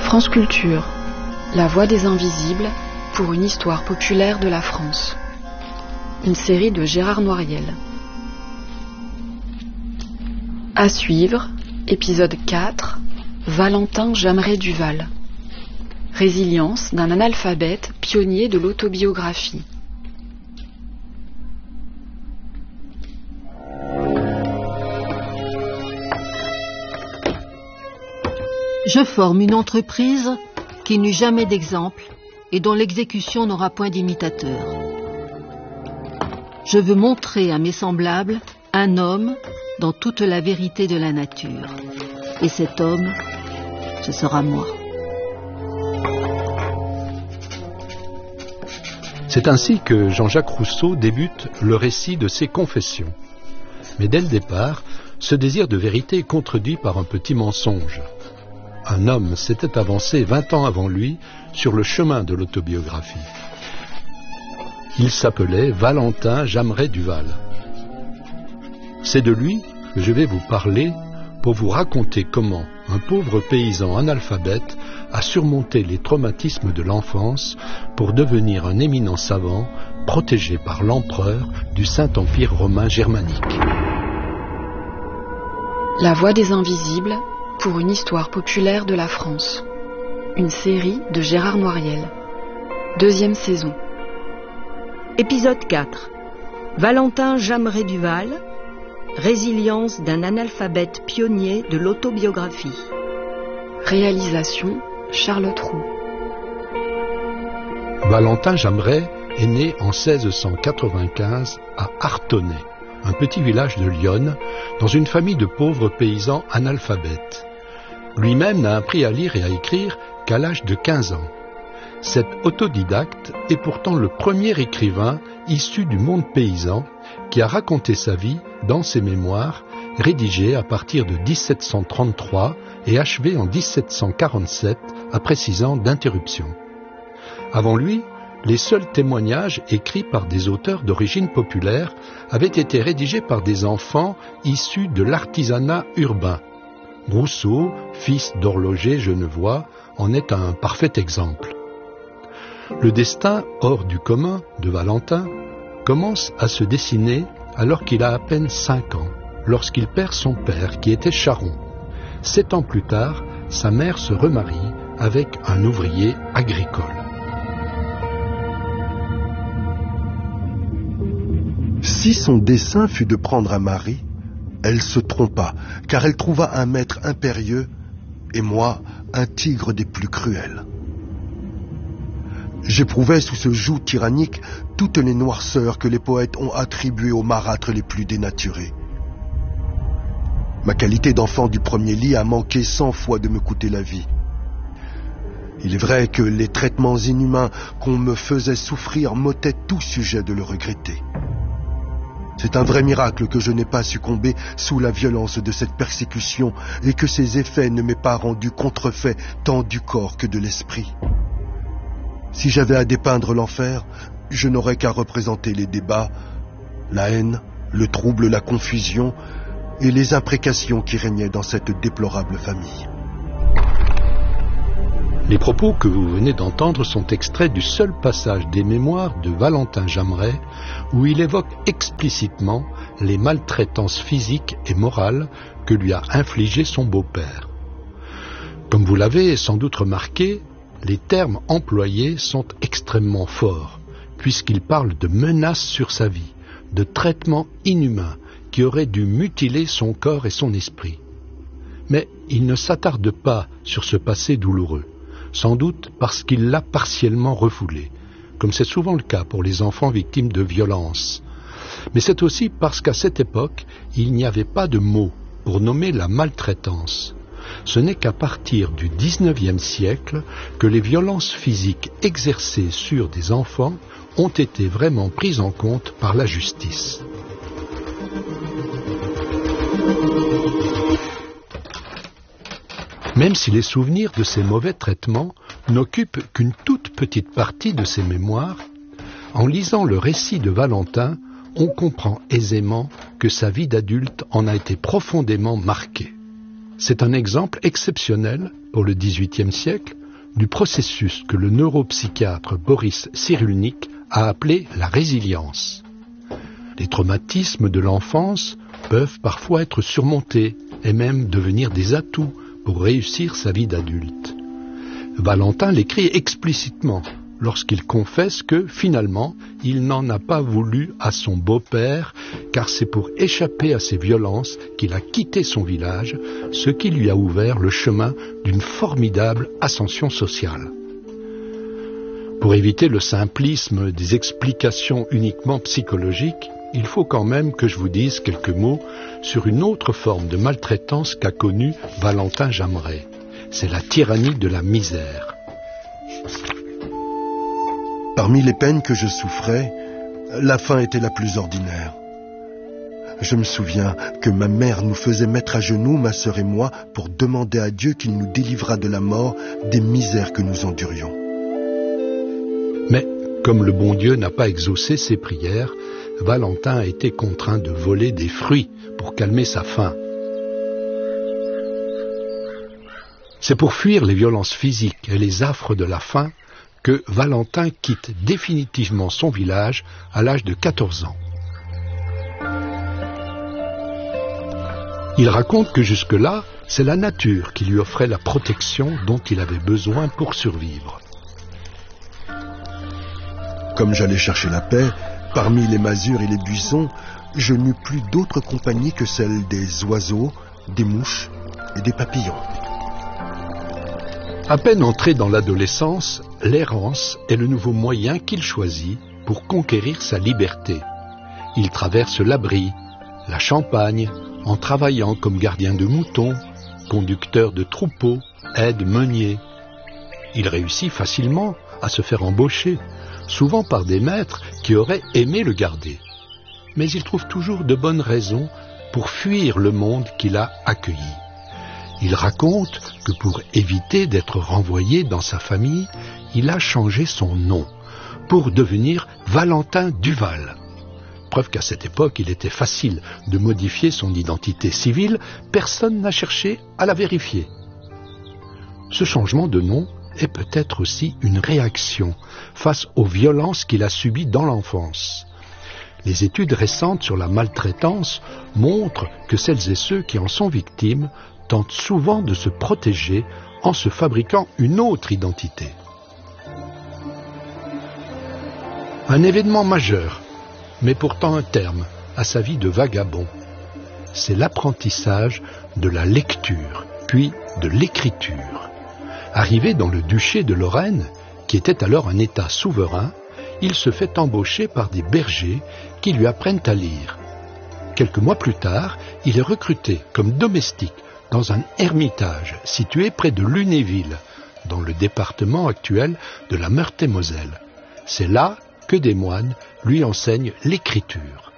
France Culture, la voix des invisibles pour une histoire populaire de la France. Une série de Gérard Noiriel. À suivre, épisode 4, Valentin Jamret-Duval. Résilience d'un analphabète pionnier de l'autobiographie. Je forme une entreprise qui n'eut jamais d'exemple et dont l'exécution n'aura point d'imitateur. Je veux montrer à mes semblables un homme dans toute la vérité de la nature. Et cet homme, ce sera moi. C'est ainsi que Jean-Jacques Rousseau débute le récit de ses confessions. Mais dès le départ, ce désir de vérité est contredit par un petit mensonge. Un homme s'était avancé 20 ans avant lui sur le chemin de l'autobiographie. Il s'appelait Valentin Jamret-Duval. C'est de lui que je vais vous parler pour vous raconter comment un pauvre paysan analphabète a surmonté les traumatismes de l'enfance pour devenir un éminent savant protégé par l'empereur du Saint-Empire romain germanique. La voix des invisibles pour une histoire populaire de la France. Une série de Gérard Noiriel. 2e saison. Épisode 4. Valentin Jamret-Duval. Résilience d'un analphabète pionnier de l'autobiographie. Réalisation Charlotte Roux. Valentin Jamret est né en 1695 à Artonnay, un petit village de l'Yonne, dans une famille de pauvres paysans analphabètes. Lui-même n'a appris à lire et à écrire qu'à l'âge de 15 ans. Cet autodidacte est pourtant le premier écrivain issu du monde paysan qui a raconté sa vie dans ses mémoires, rédigés à partir de 1733 et achevés en 1747, après 6 ans d'interruption. Avant lui, les seuls témoignages écrits par des auteurs d'origine populaire avaient été rédigés par des enfants issus de l'artisanat urbain. Rousseau, fils d'horloger genevois, en est un parfait exemple. Le destin hors du commun de Valentin commence à se dessiner alors qu'il a à peine 5 ans, lorsqu'il perd son père qui était charron. 7 ans plus tard, sa mère se remarie avec un ouvrier agricole. Si son dessein fut de prendre un mari, elle se trompa, car elle trouva un maître impérieux, et moi, un tigre des plus cruels. J'éprouvais sous ce joug tyrannique toutes les noirceurs que les poètes ont attribuées aux marâtres les plus dénaturés. Ma qualité d'enfant du premier lit a manqué 100 fois de me coûter la vie. Il est vrai que les traitements inhumains qu'on me faisait souffrir m'ôtaient tout sujet de le regretter. C'est un vrai miracle que je n'ai pas succombé sous la violence de cette persécution et que ses effets ne m'aient pas rendu contrefait tant du corps que de l'esprit. Si j'avais à dépeindre l'enfer, je n'aurais qu'à représenter les débats, la haine, le trouble, la confusion et les imprécations qui régnaient dans cette déplorable famille. Les propos que vous venez d'entendre sont extraits du seul passage des mémoires de Valentin Jamret où il évoque explicitement les maltraitances physiques et morales que lui a infligées son beau-père. Comme vous l'avez sans doute remarqué, les termes employés sont extrêmement forts, puisqu'il parle de menaces sur sa vie, de traitements inhumains qui auraient dû mutiler son corps et son esprit. Mais il ne s'attarde pas sur ce passé douloureux, sans doute parce qu'il l'a partiellement refoulé, comme c'est souvent le cas pour les enfants victimes de violences. Mais c'est aussi parce qu'à cette époque, il n'y avait pas de mots pour nommer la maltraitance. Ce n'est qu'à partir du XIXe siècle que les violences physiques exercées sur des enfants ont été vraiment prises en compte par la justice. Même si les souvenirs de ces mauvais traitements n'occupent qu'une toute petite partie de ses mémoires, en lisant le récit de Valentin, on comprend aisément que sa vie d'adulte en a été profondément marquée. C'est un exemple exceptionnel pour le XVIIIe siècle du processus que le neuropsychiatre Boris Cyrulnik a appelé la résilience. Les traumatismes de l'enfance peuvent parfois être surmontés et même devenir des atouts pour réussir sa vie d'adulte. Valentin l'écrit explicitement lorsqu'il confesse que, finalement, il n'en a pas voulu à son beau-père, car c'est pour échapper à ces violences qu'il a quitté son village, ce qui lui a ouvert le chemin d'une formidable ascension sociale. Pour éviter le simplisme des explications uniquement psychologiques, il faut quand même que je vous dise quelques mots sur une autre forme de maltraitance qu'a connue Valentin Jamret. C'est la tyrannie de la misère. Parmi les peines que je souffrais, la faim était la plus ordinaire. Je me souviens que ma mère nous faisait mettre à genoux, ma sœur et moi, pour demander à Dieu qu'il nous délivrât de la mort des misères que nous endurions. Mais, comme le bon Dieu n'a pas exaucé ses prières, Valentin a été contraint de voler des fruits pour calmer sa faim. C'est pour fuir les violences physiques et les affres de la faim que Valentin quitte définitivement son village à l'âge de 14 ans. Il raconte que jusque-là, c'est la nature qui lui offrait la protection dont il avait besoin pour survivre. Comme j'allais chercher la paix, parmi les masures et les buissons, je n'eus plus d'autre compagnie que celle des oiseaux, des mouches et des papillons. À peine entré dans l'adolescence, l'errance est le nouveau moyen qu'il choisit pour conquérir sa liberté. Il traverse la Brie, la Champagne, en travaillant comme gardien de moutons, conducteur de troupeaux, aide-meunier. Il réussit facilement à se faire embaucher, souvent par des maîtres qui auraient aimé le garder. Mais il trouve toujours de bonnes raisons pour fuir le monde qu'il a accueilli. Il raconte que pour éviter d'être renvoyé dans sa famille, il a changé son nom pour devenir Valentin Duval. Preuve qu'à cette époque, il était facile de modifier son identité civile, personne n'a cherché à la vérifier. Ce changement de nom est peut-être aussi une réaction face aux violences qu'il a subies dans l'enfance. Les études récentes sur la maltraitance montrent que celles et ceux qui en sont victimes tentent souvent de se protéger en se fabriquant une autre identité. Un événement majeur, mais pourtant un terme à sa vie de vagabond. C'est l'apprentissage de la lecture, puis de l'écriture. Arrivé dans le duché de Lorraine, qui était alors un État souverain, il se fait embaucher par des bergers qui lui apprennent à lire. Quelques mois plus tard, il est recruté comme domestique dans un ermitage situé près de Lunéville, dans le département actuel de la Meurthe-et-Moselle. C'est là que des moines lui enseignent l'écriture.